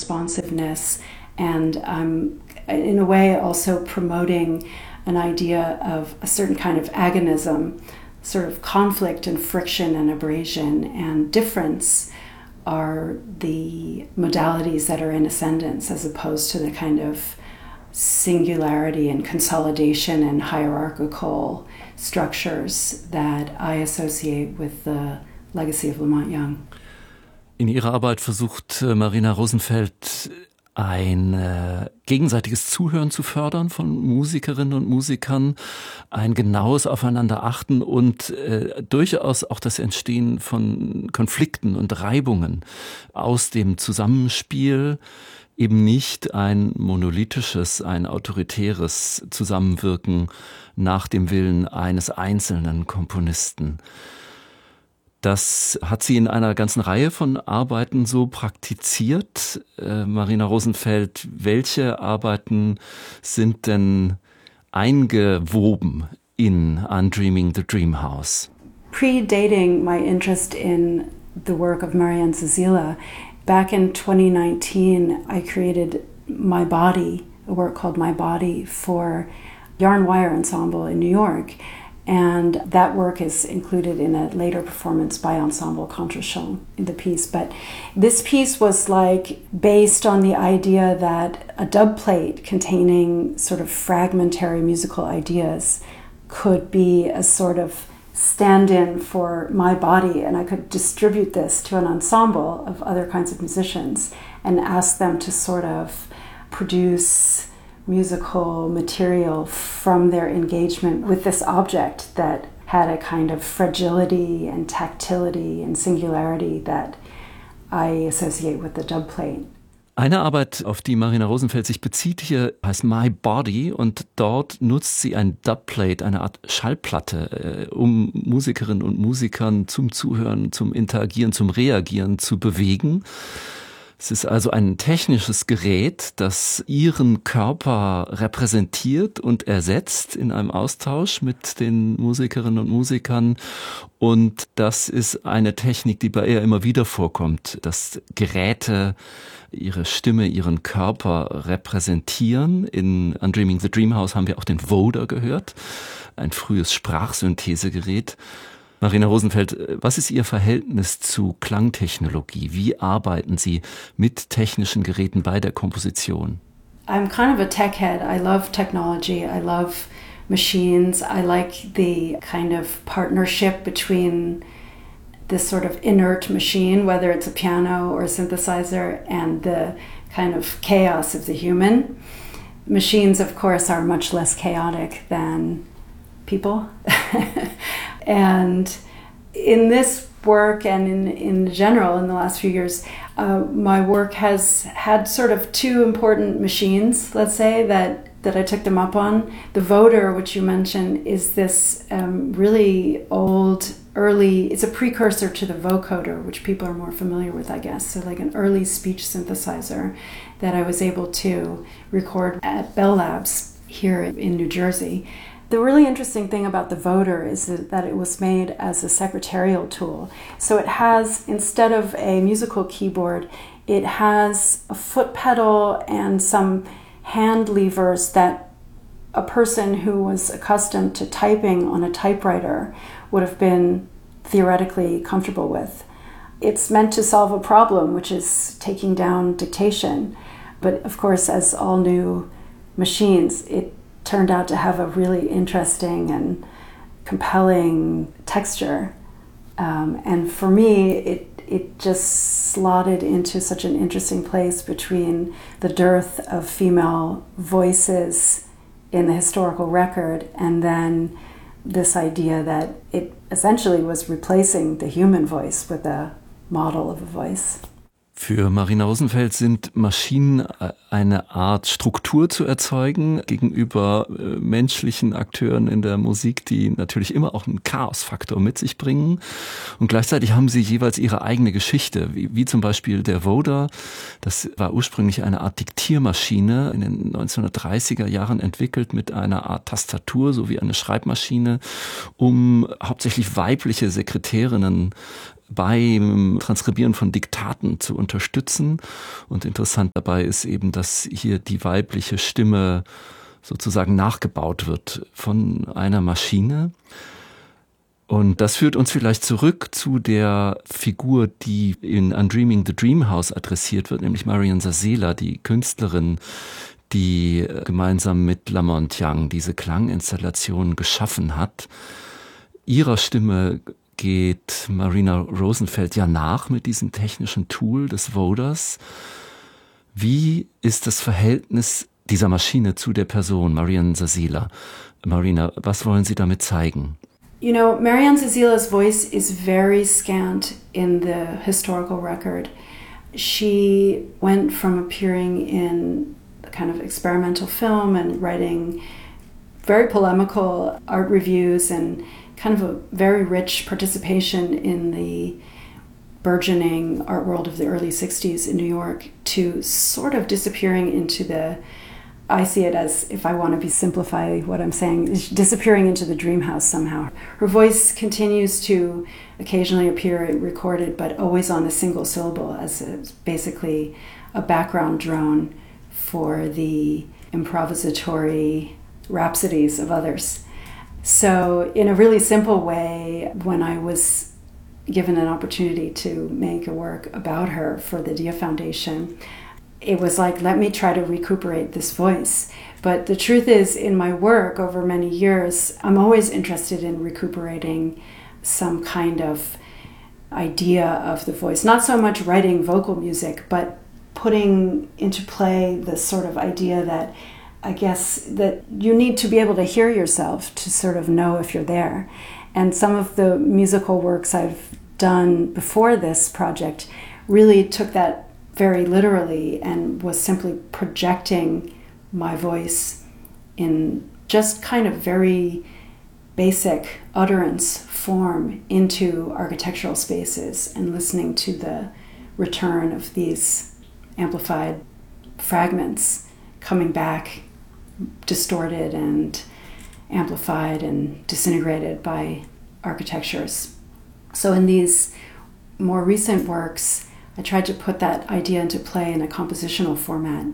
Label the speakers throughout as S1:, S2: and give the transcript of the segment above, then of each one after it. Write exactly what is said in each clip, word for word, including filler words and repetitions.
S1: responsiveness, and I'm in a way also promoting an idea of a certain kind of agonism, sort of conflict and friction and abrasion and difference are the modalities that are in ascendance, as opposed to the kind of singularity and consolidation and hierarchical structures that I associate with the legacy of La Monte Young.
S2: In ihrer Arbeit versucht Marina Rosenfeld ein äh, gegenseitiges Zuhören zu fördern von Musikerinnen und Musikern, ein genaues Aufeinanderachten und äh, durchaus auch das Entstehen von Konflikten und Reibungen aus dem Zusammenspiel, eben nicht ein monolithisches, ein autoritäres Zusammenwirken nach dem Willen eines einzelnen Komponisten. Das hat sie in einer ganzen Reihe von Arbeiten so praktiziert. Äh, Marina Rosenfeld, welche Arbeiten sind denn eingewoben in Undreaming the Dream House?
S1: Predating my interest in the work of Marianne Zaziela, back in twenty nineteen I created My Body, a work called My Body for Yarn Wire Ensemble in New York. And that work is included in a later performance by Ensemble Contrechain in the piece. But this piece was like based on the idea that a dub plate containing sort of fragmentary musical ideas could be a sort of stand-in for my body, and I could distribute this to an ensemble of other kinds of musicians and ask them to sort of produce musical material from their engagement with this object that had a kind of fragility and tactility and singularity that I associate with the dub plate.
S2: Eine Arbeit, auf die Marina Rosenfeld sich bezieht hier, heißt My Body, und dort nutzt sie ein Dubplate, eine Art Schallplatte, um Musikerinnen und Musikern zum Zuhören, zum Interagieren, zum Reagieren zu bewegen. Es ist also ein technisches Gerät, das ihren Körper repräsentiert und ersetzt in einem Austausch mit den Musikerinnen und Musikern. Und das ist eine Technik, die bei ihr immer wieder vorkommt, dass Geräte ihre Stimme, ihren Körper repräsentieren. In Undreaming the Dream House haben wir auch den Voder gehört, ein frühes Sprachsynthesegerät. Marina Rosenfeld, was ist Ihr Verhältnis zu Klangtechnologie? Wie arbeiten Sie mit technischen Geräten bei der Komposition?
S1: I'm kind of a tech head. I love technology. I love machines. I like the kind of partnership between this sort of inert machine, whether it's a piano or a synthesizer, and the kind of chaos of the human. Machines, of course, are much less chaotic than people. And in this work and in, in general in the last few years, uh, my work has had sort of two important machines, let's say, that, that I took them up on. The Voder, which you mentioned, is this um, really old, early, it's a precursor to the vocoder, which people are more familiar with, I guess. So like an early speech synthesizer that I was able to record at Bell Labs here in New Jersey. The really interesting thing about the Voder is that it was made as a secretarial tool. So it has, instead of a musical keyboard, it has a foot pedal and some hand levers that a person who was accustomed to typing on a typewriter would have been theoretically comfortable with. It's meant to solve a problem, which is taking down dictation. But of course, as all new machines, it turned out to have a really interesting and compelling texture. Um, and for me, it it just slotted into such an interesting place between the dearth of female voices in the historical record and then this idea that it essentially was replacing the human voice with a model of a voice.
S2: Für Marina Rosenfeld sind Maschinen eine Art Struktur zu erzeugen gegenüber äh, menschlichen Akteuren in der Musik, die natürlich immer auch einen Chaosfaktor mit sich bringen. Und gleichzeitig haben sie jeweils ihre eigene Geschichte, wie, wie zum Beispiel der Voder. Das war ursprünglich eine Art Diktiermaschine, in den neunzehnhundertdreißiger Jahren entwickelt mit einer Art Tastatur sowie eine Schreibmaschine, um hauptsächlich weibliche Sekretärinnen beim Transkribieren von Diktaten zu unterstützen. Und interessant dabei ist eben, dass hier die weibliche Stimme sozusagen nachgebaut wird von einer Maschine. Und das führt uns vielleicht zurück zu der Figur, die in Undreaming the Dream House adressiert wird, nämlich Marian Sasela, die Künstlerin, die gemeinsam mit Lamont Young diese Klanginstallation geschaffen hat. Ihrer Stimme geht Marina Rosenfeld ja nach mit diesem technischen Tool des Voders. Wie ist das Verhältnis dieser Maschine zu der Person, Marian Sasela? Marina, was wollen Sie damit zeigen?
S1: You know, Marian Sasela's voice is very scant in the historical record. She went from appearing in kind of experimental film and writing very polemical art reviews and kind of a very rich participation in the burgeoning art world of the early sixties in New York to sort of disappearing into the, I see it as, if I want to be simplify what I'm saying, is disappearing into the dream house somehow. Her voice continues to occasionally appear recorded, but always on a single syllable as a, basically a background drone for the improvisatory rhapsodies of others. So in a really simple way, when I was given an opportunity to make a work about her for the Dia Foundation, it was like, let me try to recuperate this voice. But the truth is, in my work over many years, I'm always interested in recuperating some kind of idea of the voice. Not so much writing vocal music, but putting into play the sort of idea that I guess that you need to be able to hear yourself to sort of know if you're there. And some of the musical works I've done before this project really took that very literally and was simply projecting my voice in just kind of very basic utterance form into architectural spaces and listening to the return of these amplified fragments coming back distorted and amplified and disintegrated by architectures. So in these more recent works, I tried to put that idea into play in a compositional format.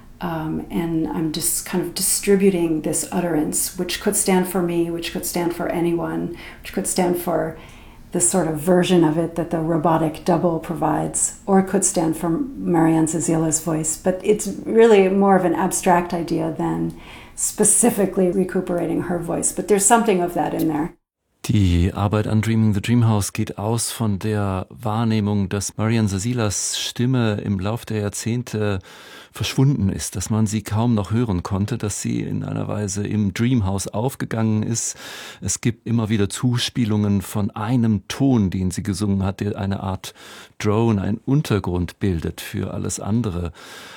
S1: Um, and I'm just kind of distributing this utterance, which could stand for me, which could stand for anyone, which could stand for this sort of version of it that the robotic double provides, or it could stand for Marian Sasela's voice. But it's really more of an abstract idea than specifically recuperating her voice. But there's something of that in there.
S2: Die Arbeit an Undreaming the Dream House geht aus von der Wahrnehmung, dass Marian Saselas Stimme im Lauf der Jahrzehnte verschwunden ist, dass man sie kaum noch hören konnte, dass sie in einer Weise im Dream House aufgegangen ist. Es gibt immer wieder Zuspielungen von einem Ton, den sie gesungen hat, der eine Art Drone, ein Untergrund bildet für alles andere,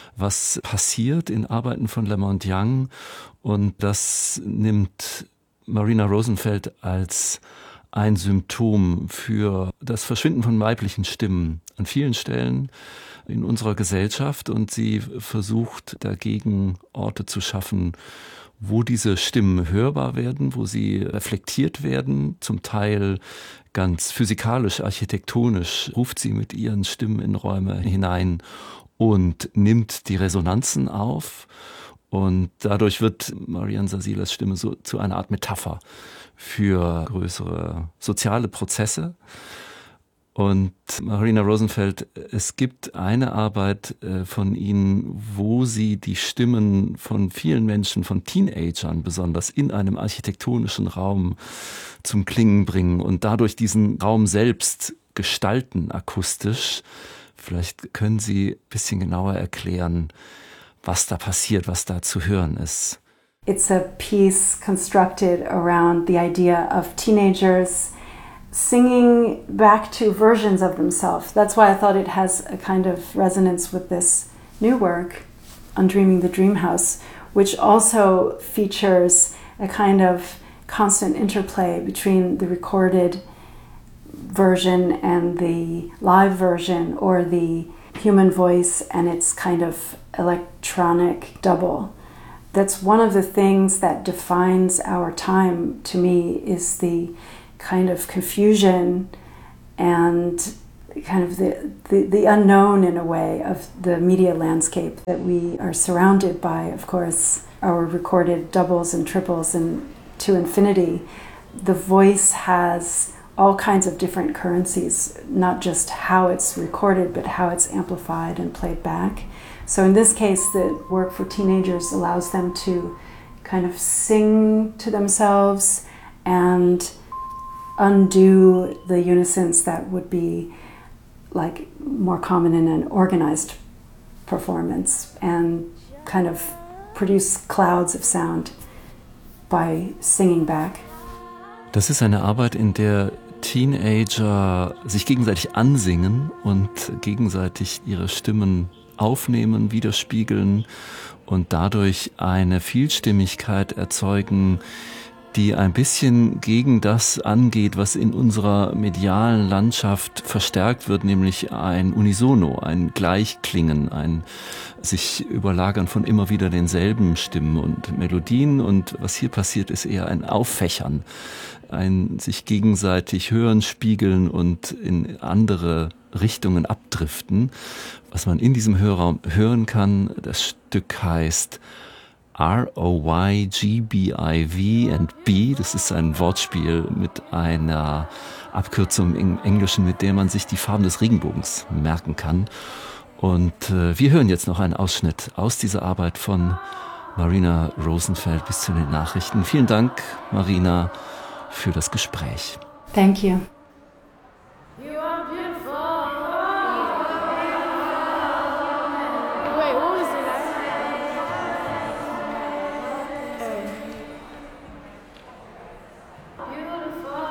S2: was passiert in Arbeiten von Lamont Young. Und das nimmt Marina Rosenfeld als ein Symptom für das Verschwinden von weiblichen Stimmen an vielen Stellen in unserer Gesellschaft, und sie versucht dagegen Orte zu schaffen, wo diese Stimmen hörbar werden, wo sie reflektiert werden, zum Teil ganz physikalisch, architektonisch ruft sie mit ihren Stimmen in Räume hinein und nimmt die Resonanzen auf. Und dadurch wird Marian Saselas Stimme so zu einer Art Metapher für größere soziale Prozesse. Und Marina Rosenfeld, es gibt eine Arbeit von Ihnen, wo Sie die Stimmen von vielen Menschen, von Teenagern besonders, in einem architektonischen Raum zum Klingen bringen und dadurch diesen Raum selbst gestalten, akustisch. Vielleicht können Sie ein bisschen genauer erklären, was da passiert, was da zu hören ist.
S1: It's a piece constructed around the idea of teenagers singing back to versions of themselves. That's why I thought it has a kind of resonance with this new work, Undreaming the Dream House, which also features a kind of constant interplay between the recorded version and the live version, or the human voice and its kind of electronic double. That's one of the things that defines our time, to me, is the kind of confusion and kind of the, the, the unknown in a way of the media landscape that we are surrounded by, of course, our recorded doubles and triples and to infinity. The voice has all kinds of different currencies, not just how it's recorded, but how it's amplified and played back. So in this case, the work for teenagers allows them to kind of sing to themselves and undo the unisons that would be like more common in an organized performance, and kind of produce clouds of sound by singing back.
S2: Das ist eine Arbeit, in der Teenager sich gegenseitig ansingen und gegenseitig ihre Stimmen aufnehmen, widerspiegeln und dadurch eine Vielstimmigkeit erzeugen, die ein bisschen gegen das angeht, was in unserer medialen Landschaft verstärkt wird, nämlich ein Unisono, ein Gleichklingen, ein sich überlagern von immer wieder denselben Stimmen und Melodien. Und was hier passiert, ist eher ein Auffächern, ein sich gegenseitig hören, spiegeln und in andere Richtungen abdriften. Was man in diesem Hörraum hören kann, das Stück heißt R O Y G B I V and B. Das ist ein Wortspiel mit einer Abkürzung im Englischen, mit der man sich die Farben des Regenbogens merken kann. Und äh, wir hören jetzt noch einen Ausschnitt aus dieser Arbeit von Marina Rosenfeld bis zu den Nachrichten. Vielen Dank, Marina, für das Gespräch.
S1: Thank you.